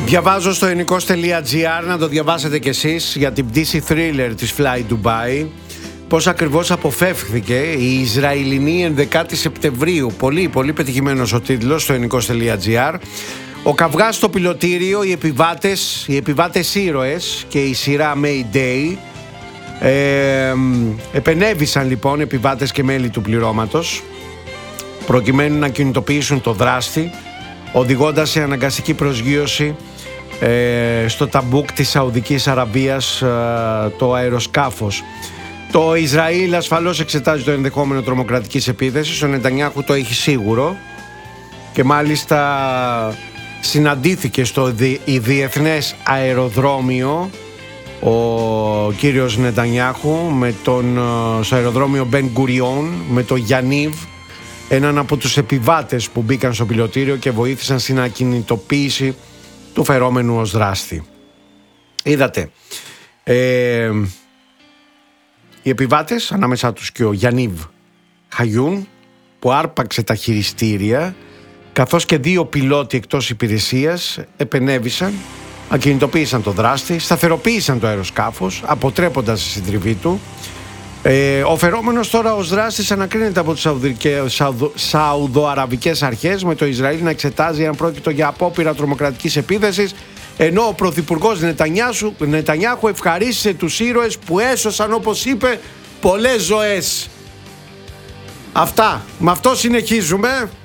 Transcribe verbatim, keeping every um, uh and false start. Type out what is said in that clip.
Διαβάζω στο ελληνικός τελεία τζι άρ, να το διαβάσετε κι εσείς, για την πτήση Thriller της Fly Dubai. Πώς ακριβώς αποφεύθηκε η Ισραηλινή ενδεκάτη Σεπτεμβρίου. Πολύ, πολύ πετυχημένος ο τίτλος στο ελληνικός τελεία τζι άρ. Ο καυγάς στο πιλωτήριο, οι επιβάτες, οι επιβάτες ήρωες και η σειρά Mayday. Ε, επενέβησαν λοιπόν επιβάτες και μέλη του πληρώματος προκειμένου να κινητοποιήσουν το δράστη, οδηγώντας σε αναγκαστική προσγείωση ε, στο Ταμπούκ της Σαουδικής Αραβίας ε, το αεροσκάφος. Το Ισραήλ ασφαλώς εξετάζει το ενδεχόμενο τρομοκρατικής επίθεσης. Ο Νετανιάχου το έχει σίγουρο και μάλιστα συναντήθηκε στο διεθνές αεροδρόμιο ο κύριος Νετανιάχου με τον, στο αεροδρόμιο Μπεν Γκουριόν με τον Γιανίβ, έναν από τους επιβάτες που μπήκαν στο πιλωτήριο και βοήθησαν στην ακινητοποίηση του φερόμενου ως δράστη. Είδατε, ε, οι επιβάτες, ανάμεσά τους και ο Γιανίβ Χαγιούν που άρπαξε τα χειριστήρια, καθώς και δύο πιλότοι εκτός υπηρεσίας, επενέβησαν, ακινητοποίησαν το δράστη, σταθεροποίησαν το αεροσκάφος, αποτρέποντας τη συντριβή του. Ε, ο φερόμενος τώρα ως δράστης ανακρίνεται από τις Σαουδο, Σαουδοαραβικές αρχές, με το Ισραήλ να εξετάζει αν πρόκειται για απόπειρα τρομοκρατικής επίθεσης, ενώ ο πρωθυπουργός Νετανιάχου ευχαρίστησε τους ήρωες που έσωσαν, όπως είπε, πολλές ζωές. Αυτά, με αυτό συνεχίζουμε.